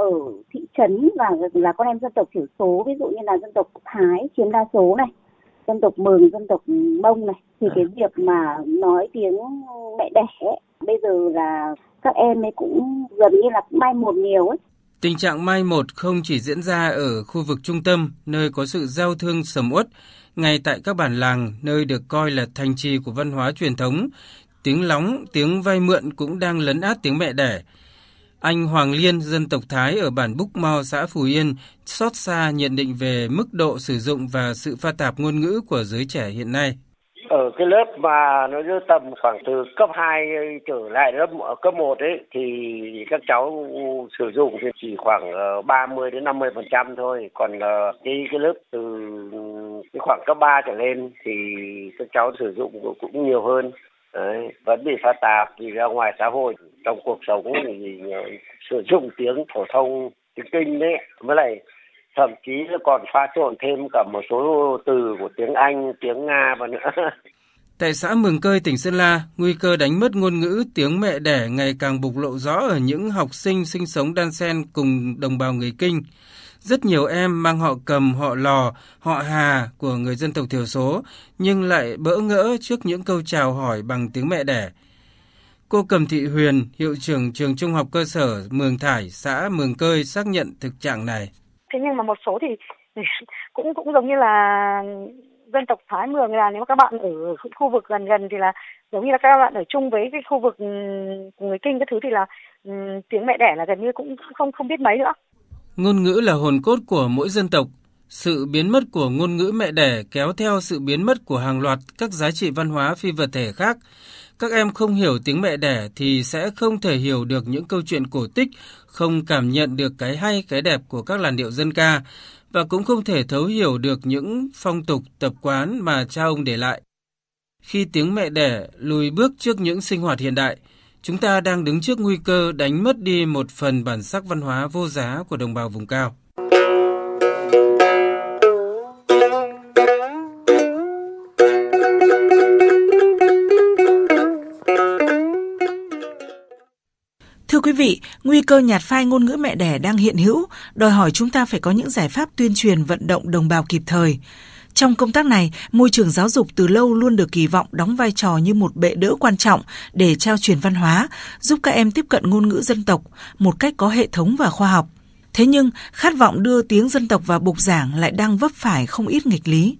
thị trấn và là con em dân tộc thiểu số, ví dụ như là dân tộc Thái chiếm đa số này, dân tộc Mường, dân tộc Mông này, thì cái việc mà nói tiếng mẹ đẻ ấy, bây giờ là các em ấy cũng gần như là mai một nhiều ấy. Tình trạng mai một không chỉ diễn ra ở khu vực trung tâm, nơi có sự giao thương sầm uất, ngay tại các bản làng, nơi được coi là thành trì của văn hóa truyền thống, tiếng lóng, tiếng vay mượn cũng đang lấn át tiếng mẹ đẻ. Anh Hoàng Liên, dân tộc Thái ở bản Búc Mo, xã Phù Yên, xót xa nhận định về mức độ sử dụng và sự pha tạp ngôn ngữ của giới trẻ hiện nay. Ở cái lớp mà nó đưa tầm khoảng từ cấp 2 trở lại cấp 1 ấy thì các cháu sử dụng thì chỉ khoảng 30 đến 50% thôi. Còn cái lớp từ cái khoảng cấp 3 trở lên thì các cháu sử dụng cũng nhiều hơn. Đấy, vẫn bị pha tạp thì ra ngoài xã hội trong cuộc sống thì sử dụng tiếng phổ thông, tiếng Kinh đấy, với lại thậm chí là còn pha trộn thêm cả một số từ của tiếng Anh, tiếng Nga vào nữa. Tại xã Mường Cơi, tỉnh Sơn La, nguy cơ đánh mất ngôn ngữ tiếng mẹ đẻ ngày càng bộc lộ rõ ở những học sinh sinh sống đan xen cùng đồng bào người Kinh. Rất nhiều em mang họ Cầm, họ Lò, họ Hà của người dân tộc thiểu số, nhưng lại bỡ ngỡ trước những câu chào hỏi bằng tiếng mẹ đẻ. Cô Cầm Thị Huyền, hiệu trưởng trường trung học cơ sở Mường Thải, xã Mường Cơi xác nhận thực trạng này. Thế nhưng mà một số thì cũng giống như là dân tộc Thái Mường, là nếu các bạn ở khu vực gần thì là giống như là các bạn ở chung với cái khu vực người Kinh cái thứ thì là tiếng mẹ đẻ là gần như cũng không biết mấy nữa. Ngôn ngữ là hồn cốt của mỗi dân tộc. Sự biến mất của ngôn ngữ mẹ đẻ kéo theo sự biến mất của hàng loạt các giá trị văn hóa phi vật thể khác. Các em không hiểu tiếng mẹ đẻ thì sẽ không thể hiểu được những câu chuyện cổ tích, không cảm nhận được cái hay, cái đẹp của các làn điệu dân ca, và cũng không thể thấu hiểu được những phong tục, tập quán mà cha ông để lại. Khi tiếng mẹ đẻ lùi bước trước những sinh hoạt hiện đại, chúng ta đang đứng trước nguy cơ đánh mất đi một phần bản sắc văn hóa vô giá của đồng bào vùng cao. Thưa quý vị, nguy cơ nhạt phai ngôn ngữ mẹ đẻ đang hiện hữu, đòi hỏi chúng ta phải có những giải pháp tuyên truyền vận động đồng bào kịp thời. Trong công tác này, môi trường giáo dục từ lâu luôn được kỳ vọng đóng vai trò như một bệ đỡ quan trọng để trao truyền văn hóa, giúp các em tiếp cận ngôn ngữ dân tộc một cách có hệ thống và khoa học. Thế nhưng, khát vọng đưa tiếng dân tộc vào bục giảng lại đang vấp phải không ít nghịch lý.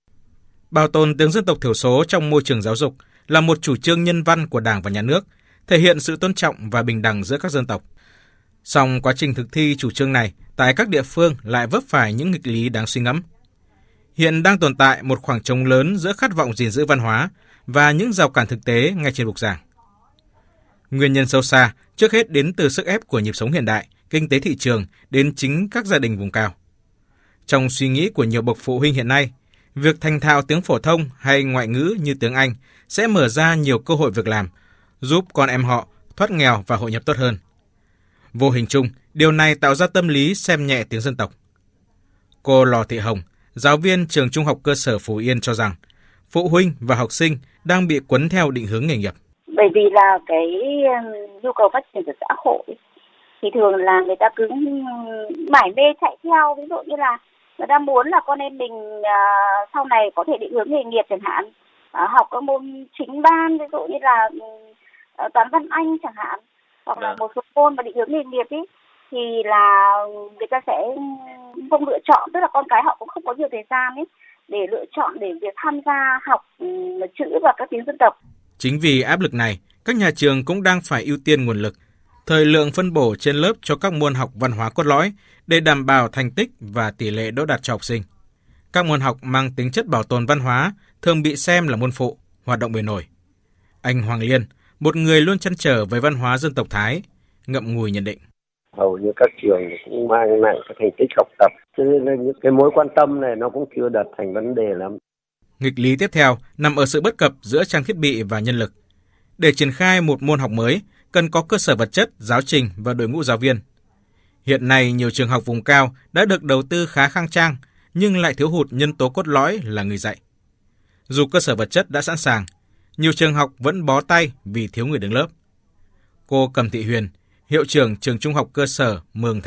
Bảo tồn tiếng dân tộc thiểu số trong môi trường giáo dục là một chủ trương nhân văn của Đảng và Nhà nước, thể hiện sự tôn trọng và bình đẳng giữa các dân tộc. Song quá trình thực thi chủ trương này tại các địa phương lại vấp phải những nghịch lý đáng suy ngẫm. Hiện đang tồn tại một khoảng trống lớn giữa khát vọng gìn giữ văn hóa và những rào cản thực tế ngay trên bục giảng. Nguyên nhân sâu xa trước hết đến từ sức ép của nhịp sống hiện đại, kinh tế thị trường đến chính các gia đình vùng cao. Trong suy nghĩ của nhiều bậc phụ huynh hiện nay, việc thành thạo tiếng phổ thông hay ngoại ngữ như tiếng Anh sẽ mở ra nhiều cơ hội việc làm, giúp con em họ thoát nghèo và hội nhập tốt hơn. Vô hình chung, điều này tạo ra tâm lý xem nhẹ tiếng dân tộc. Cô Lò Thị Hồng, giáo viên trường trung học cơ sở Phú Yên cho rằng, phụ huynh và học sinh đang bị cuốn theo định hướng nghề nghiệp. Bởi vì là cái nhu cầu phát triển của xã hội thì thường là người ta cứ mải mê chạy theo, ví dụ như là người ta muốn là con em mình sau này có thể định hướng nghề nghiệp chẳng hạn, học các môn chính ban, ví dụ như là toán văn Anh chẳng hạn, hoặc là một số môn mà định hướng nghề nghiệp ý, thì là người ta sẽ không lựa chọn, tức là con cái họ cũng không có nhiều thời gian ấy để lựa chọn để việc tham gia học chữ và các tiếng dân tộc. Chính vì áp lực này, các nhà trường cũng đang phải ưu tiên nguồn lực, thời lượng phân bổ trên lớp cho các môn học văn hóa cốt lõi để đảm bảo thành tích và tỷ lệ đỗ đạt cho học sinh. Các môn học mang tính chất bảo tồn văn hóa thường bị xem là môn phụ, hoạt động bề nổi. Anh Hoàng Liên, một người luôn trăn trở với văn hóa dân tộc Thái, ngậm ngùi nhận định. Hầu như các trường cũng mang lại cái thành tích học tập, cho nên những cái mối quan tâm này nó cũng chưa đặt thành vấn đề lắm. Nghịch lý tiếp theo nằm ở sự bất cập giữa trang thiết bị và nhân lực. Để triển khai một môn học mới, cần có cơ sở vật chất, giáo trình và đội ngũ giáo viên. Hiện nay, nhiều trường học vùng cao đã được đầu tư khá khang trang, nhưng lại thiếu hụt nhân tố cốt lõi là người dạy. Dù cơ sở vật chất đã sẵn sàng, nhiều trường học vẫn bó tay vì thiếu người đứng lớp. Cô Cầm Thị Huyền, hiệu trưởng trường trung học cơ sở Mường Thải